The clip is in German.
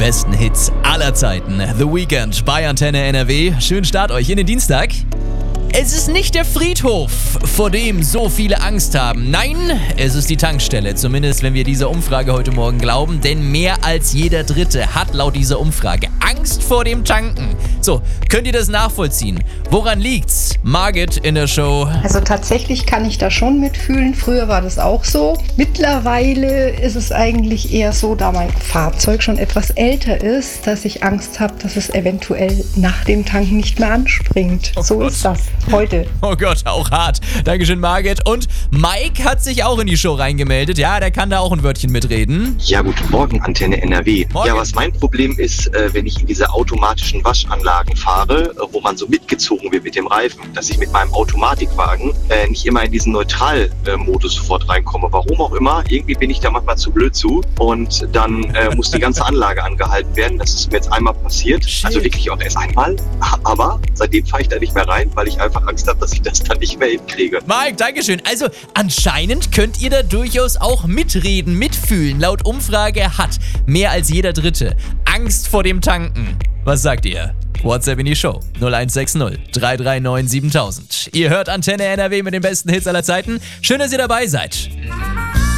besten Hits aller Zeiten. The Weeknd bei Antenne NRW. Schönen Start euch in den Dienstag. Es ist nicht der Friedhof, vor dem so viele Angst haben. Nein, es ist die Tankstelle. Zumindest, wenn wir dieser Umfrage heute Morgen glauben. Denn mehr als jeder Dritte hat laut dieser Umfrage Angst vor dem Tanken. So, könnt ihr das nachvollziehen? Woran liegt's? Margit in der Show. Also tatsächlich kann ich da schon mitfühlen. Früher war das auch so. Mittlerweile ist es eigentlich eher so, da mein Fahrzeug schon etwas älter ist, dass ich Angst habe, dass es eventuell nach dem Tanken nicht mehr anspringt. So ist das heute. Oh Gott, auch hart. Dankeschön, Margit. Und Mike hat sich auch in die Show reingemeldet. Ja, der kann da auch ein Wörtchen mitreden. Ja, guten Morgen, Antenne NRW. Morgen. Ja, was mein Problem ist, wenn ich in diese automatischen Waschanlagen fahre, wo man so mitgezogen wird mit dem Reifen, dass ich mit meinem Automatikwagen nicht immer in diesen Neutral-Modus sofort reinkomme. Warum auch immer, irgendwie bin ich da manchmal zu blöd zu und dann muss die ganze Anlage angehalten werden. Das ist mir jetzt einmal passiert, also wirklich auch erst einmal, aber seitdem fahre ich da nicht mehr rein, weil ich einfach Angst habe, dass ich das dann nicht mehr hinkriege. Mike, Dankeschön. Also anscheinend könnt ihr da durchaus auch mitreden, mitfühlen. Laut Umfrage hat mehr als jeder Dritte Angst vor dem Tanken. Was sagt ihr? WhatsApp in die Show 0160 339 7000. Ihr hört Antenne NRW mit den besten Hits aller Zeiten. Schön, dass ihr dabei seid.